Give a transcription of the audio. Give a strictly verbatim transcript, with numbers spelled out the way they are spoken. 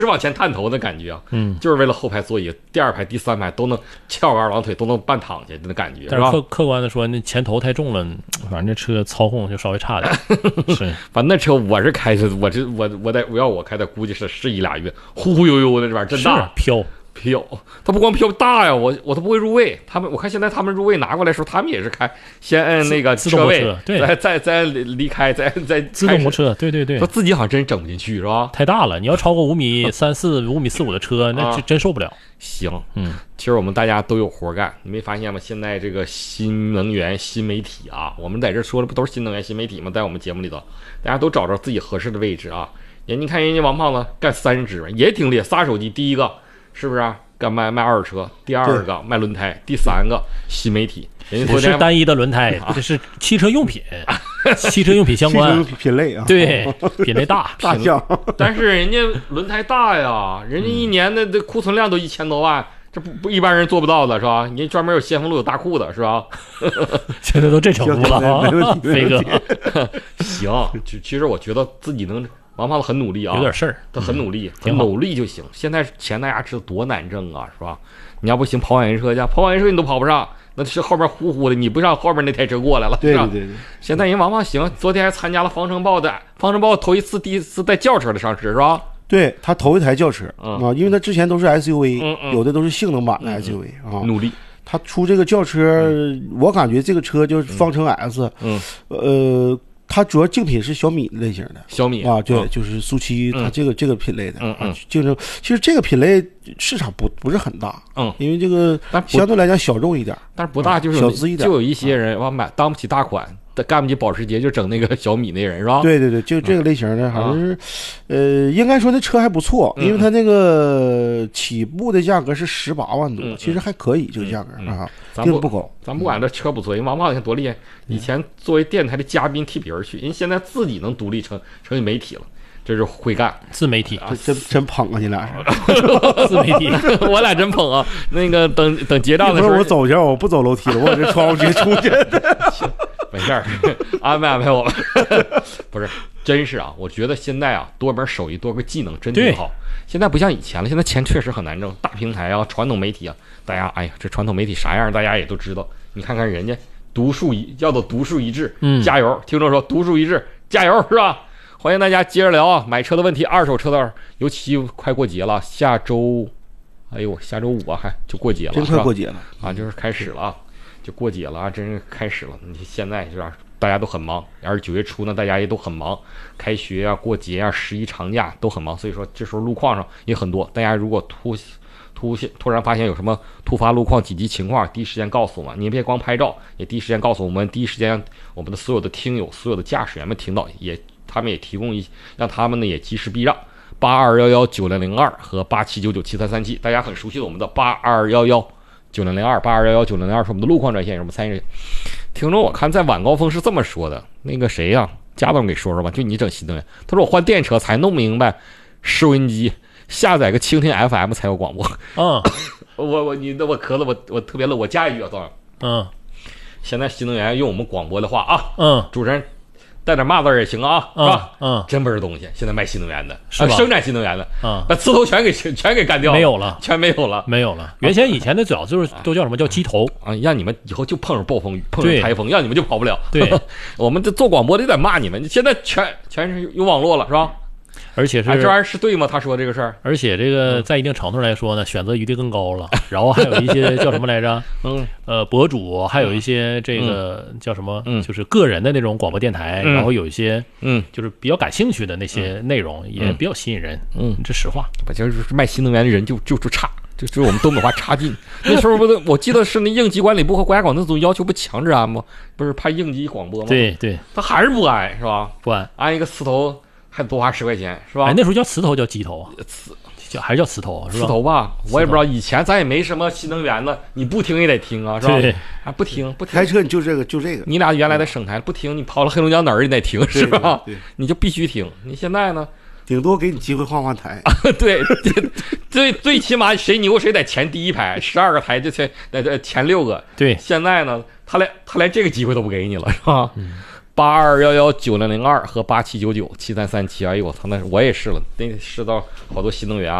是往前探头的感觉啊， 嗯， 就是为了后排座椅，第二排、第三排都能翘个二郎腿，都能半躺下的感觉， 但是吧？ 客客观的说，那前头太重了，反正这车操控就稍微差点。是， 反正那车我是开的，我这我我在我要我开的，估计是是一俩月，忽忽悠悠的这玩意儿真大飘。 飘，它不光飘大呀，我我都不会入位。他们我看现在他们入位拿过来的时候，他们也是开先摁那个车位， 车对， 再再再离开，再再自动泊车，对对对。 他自己好像真整不进去是吧？ 太大了，你要超过五米三四、五米四五的车，那真真受不了。 行， 嗯， 其实我们大家都有活干，你没发现吗？现在这个新能源新媒体啊，我们在这说的不都是新能源新媒体吗？在我们节目里头，大家都找着自己合适的位置啊。人你看人家王胖子干三职也挺厉害，仨手机，第一个是不是、啊？干卖卖二手车，第二个卖轮胎，第三个新媒体。人家不是单一的轮胎，这是汽车用品，汽车用品相关， 汽车用品品类啊， 对，品类大， 大项。 但是人家轮胎大呀，人家一年的这库存量都一千多万，这不不一般人做不到的是吧？人家专门有先锋路有大库的是吧？ 现在都这程度了啊，飞哥。 行，就其实我觉得自己能。王胖子很努力啊， 有点事儿， 他很努力，很努力就行。现在钱大家知道多难挣啊，是吧？你要不行跑网约车去，跑网约车你都跑不上，那是后面呼呼的，你不让后面那台车过来了， 对对对对。 现在人王胖行，昨天还参加了方程豹的，方程豹头一次第一次带轿车的上市是吧？ 对他头一台轿车、嗯、啊，因为他之前都是 S U V，、嗯嗯、有的都是性能版的 S U V、嗯、啊。 努力。 他出这个轿车、嗯，我感觉这个车就是方程 S， 嗯， 呃。它主要竞品是小米类型的， 小米啊，对， 嗯、 就是苏七，它这个、嗯、这个品类的， 嗯嗯， 竞争其实这个品类市场不不是很大， 嗯， 因为这个相对来讲小众一点， 但是不大就是、 嗯、小资一点， 就有一些人哇买当不起大款，干不起保时捷就整那个小米那人是吧？ 对对对，就这个类型的，好像是，呃，应该说那车还不错，因为它那个起步的价格是十八万多，其实还可以这个价格啊，并不高。 咱不管这车不错，因为王胖你看多厉害，以前作为电台的嘉宾替别人去，人现在自己能独立成成为媒体了。这是会干， 自媒体， 啊、真真捧啊！你俩是自媒体， 我俩真捧啊！那个等等结账的时候， 我走去，我不走楼梯了，我这窗户直接出去。 没事儿，安排安排我们。不是，真是啊！我觉得现在啊，多门手艺，多个技能，真挺好。现在不像以前了，现在钱确实很难挣。大平台啊，传统媒体啊，大家哎呀，这传统媒体啥样，大家也都知道。你看看人家独树一，叫做独树一帜， 嗯， 加油！听众说独树一帜，加油，是吧？欢迎大家接着聊啊，买车的问题，二手车的，尤其快过节了，下周，哎呦，下周五啊，还就过节了， 真快过节了啊，就是开始了啊，就过节了啊，真是开始了。你现在是吧，大家都很忙，而九月初呢，大家也都很忙，开学啊、过节啊、十一长假都很忙，所以说这时候路况上也很多。大家如果突突突然发现有什么突发路况、紧急情况，第一时间告诉我们。你别光拍照，也第一时间告诉我们，第一时间我们的所有的听友、所有的驾驶员们听到也。他们也提供一，让他们呢也及时避让，八二幺幺九零零二和八七九九七三三七，大家很熟悉的我们的八二幺幺九零零二，八二幺幺九零零二是我们的路况专线，什么参与？听众我看在晚高峰是这么说的，那个谁呀、啊，贾总给说说吧，就你整新能源，他说我换电车才弄明白，收音机下载个蜻蜓 F M 才有广播。 嗯， 我我你我咳了，我我特别乐，我加一句啊，总嗯， 现在新能源用我们广播的话啊， 嗯， 主持人。带点骂字也行啊， 嗯、 是吧？ 嗯， 真不是东西。现在卖新能源的， 是吧？ 生产新能源的， 嗯， 把刺头全给全给干掉了， 没有了， 全没有了， 没有了。原先以前的早就是都叫什么叫机头啊，让你们以后就碰上暴风雨，碰上台风，让你们就跑不了。 对， 我们这做广播的得骂你们，现在全全是有网络了，是吧？ 而且是、 哎、这玩意儿是对吗？他说这个事儿， 而且这个在一定程度来说呢，选择余地更高了。然后还有一些叫什么来着？ 嗯， 呃，博主，还有一些这个、嗯、叫什么？ 嗯， 就是个人的那种广播电台， 嗯、 然后有一些嗯， 就是比较感兴趣的那些内容，嗯、也比较吸引人。 嗯， 这实话。 不就是卖新能源的人就就是差，这就是我们东北话差劲。那时候不，我记得是那应急管理部和国家广电总要求不强制安吗？不是怕应急广播吗？ 对对， 他还是不安，是吧？ 不安， 安一个磁头。还多花十块钱是吧？ 哎，那时候叫磁头叫机头啊， 磁叫还是叫磁头是吧？ 磁头吧，我也不知道。以前咱也没什么新能源的，你不听也得听啊，是吧？ 对， 啊不听不听。 开车你就这个就这个。 你俩原来在省台不听，你跑了黑龙江哪儿你得听是吧？ 对， 你就必须听。你现在呢？ 顶多给你机会换换台。 对，最最起码谁牛谁在前第一排，十二个台就前呃前六个。 对， 现在呢，他连他连这个机会都不给你了，是吧？ 嗯八二幺幺九零零二和八七九九七三三七，哎呦我操，那我也试了，那试到好多新能源啊。